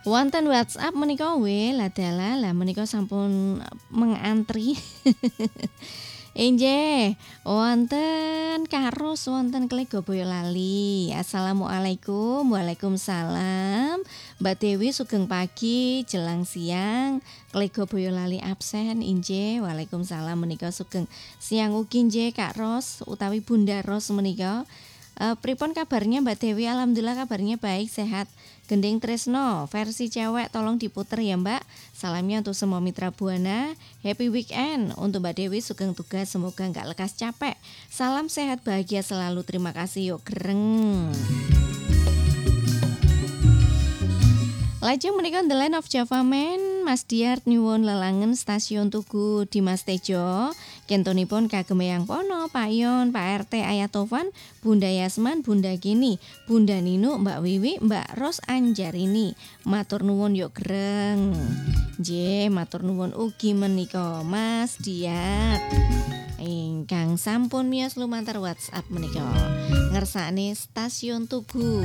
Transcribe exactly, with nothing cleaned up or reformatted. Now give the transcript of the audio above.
Wonten WhatsApp menika we lah dalah lah menika sampun mengantri. Enjeh, wonten Karos wonten Klego Boyolali. Assalamualaikum. Waalaikumsalam. Mbak Dewi sugeng pagi jelang siang. Klego Boyolali absen injih. Waalaikumsalam menika sugeng siang ugi nggih Kak Ros utawi Bunda Ros menika. Uh, pripun kabarnya Mbak Dewi? Alhamdulillah kabarnya baik, sehat. Gending Tresno, versi cewek tolong diputer ya Mbak. Salamnya untuk semua mitra Buana. Happy weekend untuk Mbak Dewi sugeng tugas, semoga nggak lekas capek. Salam sehat bahagia selalu. Terima kasih yuk gereng. Lajeng menika The Land of Java Man, Mas Diart nyuwun lelangen stasiun Tugu Dimas Tejo. Kentonipun kagem Eyang Pono, Pak Yon, Pak R T Ayatovan, Bunda Yasman, Bunda Gini, Bunda Nino, Mbak Wiwi, Mbak Ros Anjarini. Matur nuwun yuk greng. Nggih, matur nuwun ugi menika Mas Diart. Ingkang sampun miyos lumantar WhatsApp menika ngersakne stasiun Tugu.